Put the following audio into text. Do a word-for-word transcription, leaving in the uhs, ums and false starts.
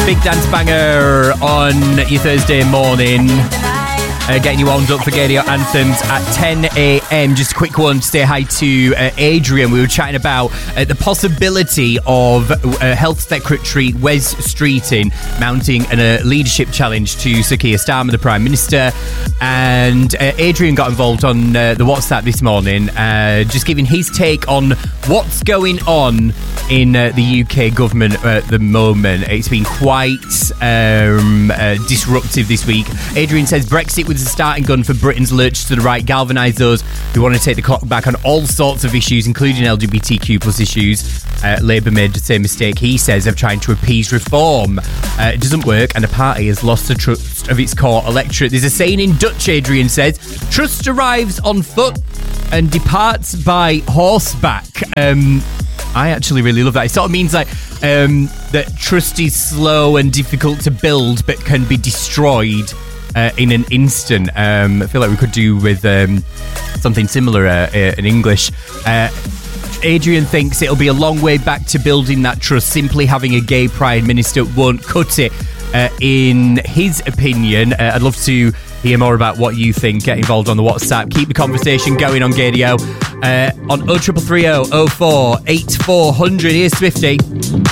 Big dance banger on your Thursday morning. Uh, getting you warmed up for Radio Anthems at ten a.m. Just a quick one to say hi to uh, Adrian. We were chatting about uh, the possibility of uh, Health Secretary Wes Streeting mounting a uh, leadership challenge to Sir Keir Starmer, the Prime Minister. And uh, Adrian got involved on uh, the WhatsApp this morning, uh, just giving his take on what's going on in uh, the U K government at the moment. It's been quite um, uh, disruptive this week. Adrian says Brexit was a starting gun for Britain's lurch to the right, galvanised those who want to take the clock back on all sorts of issues, including L G B T Q plus issues. Uh, Labour made the same mistake, he says, of trying to appease reform. Uh, it doesn't work, and a party has lost the trust of its core electorate. There's a saying in Dutch, Adrian says, trust arrives on foot and departs by horseback. Um, I actually really love that. It sort of means like um, that trust is slow and difficult to build, but can be destroyed uh, in an instant. Um, I feel like we could do with um, something similar uh, in English. Uh, Adrian thinks it'll be a long way back to building that trust. Simply having a gay Prime Minister won't cut it. Uh, in his opinion, uh, I'd love to hear more about what you think. Get involved on the WhatsApp. Keep the conversation going on Gadio uh, on oh three three three oh oh four eight four hundred. Here's Swifty.